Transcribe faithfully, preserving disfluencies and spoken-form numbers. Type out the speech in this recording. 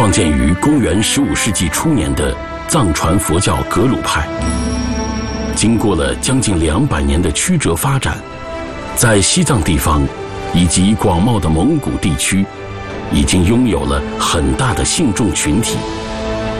创建于公元十五世纪初年的藏传佛教格鲁派，经过了将近两百年的曲折发展，在西藏地方以及广袤的蒙古地区，已经拥有了很大的信众群体。